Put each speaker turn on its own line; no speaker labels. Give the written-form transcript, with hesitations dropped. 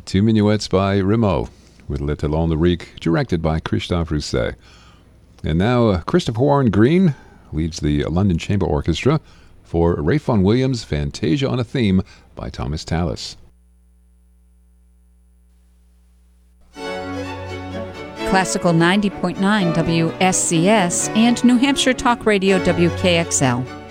Two minuets by Rameau, with Le Talon Lyrique, directed by Christophe Rousset. And now Christopher Warren Green leads the London Chamber Orchestra for Ralph Vaughan Williams' Fantasia on a Theme by Thomas Tallis.
Classical 90.9 WSCS and New Hampshire Talk Radio WKXL.